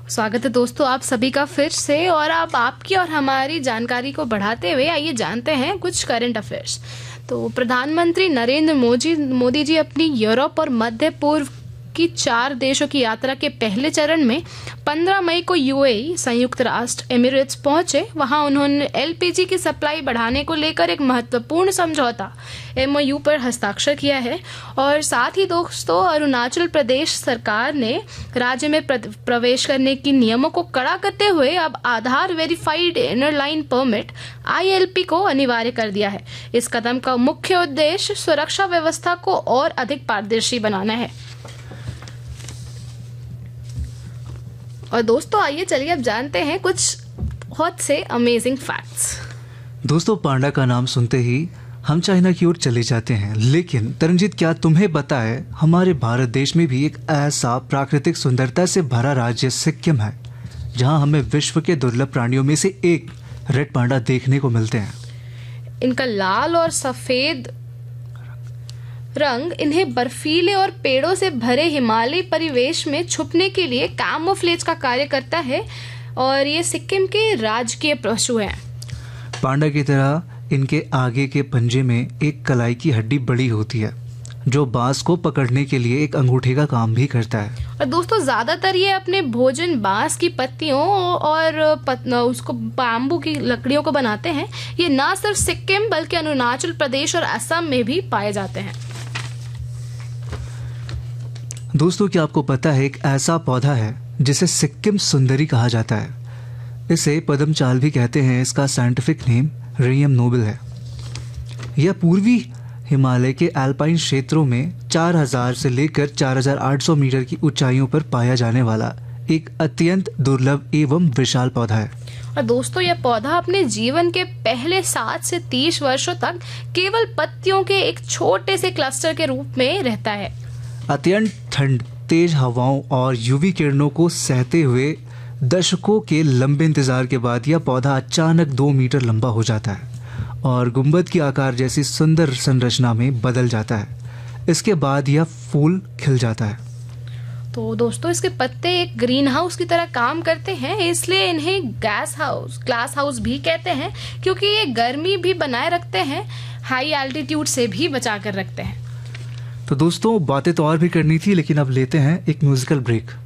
स्वागत है दोस्तों आप सभी का फिर से। और अब आपकी और हमारी जानकारी को बढ़ाते हुए आइए जानते हैं कुछ करंट अफेयर्स। तो प्रधानमंत्री नरेंद्र मोदी जी अपनी यूरोप और मध्य पूर्व की 4 देशों की यात्रा के पहले चरण में 15 मई को यूएई संयुक्त राष्ट्र एमिरेट्स पहुंचे। वहां उन्होंने एलपीजी की सप्लाई बढ़ाने को लेकर एक महत्वपूर्ण समझौता एमओयू पर हस्ताक्षर किया है। और साथ ही दोस्तों अरुणाचल प्रदेश सरकार ने राज्य में प्रवेश करने की नियमों को कड़ा करते हुए अब आधार verified inner line permit ILP को अनिवार्य कर दिया है। इस कदम का मुख्य उद्देश्य सुरक्षा व्यवस्था को और अधिक पारदर्शी बनाना है। और दोस्तों आइए चलिए अब जानते हैं कुछ बहुत से अमेजिंग फैक्ट्स। दोस्तों पांडा का नाम सुनते ही हम चाइना की ओर चले जाते हैं, लेकिन तरनजीत क्या तुम्हें पता है हमारे भारत देश में भी एक ऐसा प्राकृतिक सुंदरता से भरा राज्य सिक्किम है जहां हमें विश्व के दुर्लभ प्राणियों में से एक रेड पांडा देखने को मिलते हैं। इनका लाल और सफेद रंग इन्हें बर्फीले और पेड़ों से भरे हिमालयी परिवेश में छुपने के लिए कैमोफ्लेज का कार्य करता है और ये सिक्किम के राजकीय पशु हैं। पांडा की तरह इनके आगे के पंजे में एक कलाई की हड्डी बड़ी होती है जो बांस को पकड़ने के लिए एक अंगूठे का काम भी करता है। और दोस्तों ज्यादातर ये अपने भोजन बांस की पत्तियों और उसको बाम्बू की लकड़ियों को बनाते हैं। ये न सिर्फ सिक्किम बल्कि अरुणाचल प्रदेश और असम में भी पाए जाते हैं। दोस्तों क्या आपको पता है एक ऐसा पौधा है जिसे सिक्किम सुंदरी कहा जाता है। इसे पद्म चाल भी कहते हैं। इसका साइंटिफिक नेम रेयम नोबल है। यह पूर्वी हिमालय के एल्पाइन क्षेत्रों में 4000 से लेकर 4800 मीटर की ऊंचाइयों पर पाया जाने वाला एक अत्यंत दुर्लभ एवं विशाल पौधा है। और दोस्तों यह पौधा अपने जीवन के पहले 7 से 30 वर्षों तक केवल पत्तियों के एक छोटे से क्लस्टर के रूप में रहता है। अत्यंत ठंड, तेज हवाओं और यूवी किरणों को सहते हुए दशकों के लंबे इंतजार के बाद यह पौधा अचानक 2 मीटर लंबा हो जाता है और गुंबद की आकार जैसी सुंदर संरचना में बदल जाता है। इसके बाद यह फूल खिल जाता है। तो दोस्तों इसके पत्ते एक ग्रीन हाउस की तरह काम करते हैं, इसलिए इन्हें ग्लास हाउस भी कहते हैं क्योंकि ये गर्मी भी बनाए रखते हैं, हाई एल्टीट्यूड से भी बचा कर रखते हैं। तो दोस्तों बातें तो और भी करनी थी, लेकिन अब लेते हैं एक म्यूजिकल ब्रेक।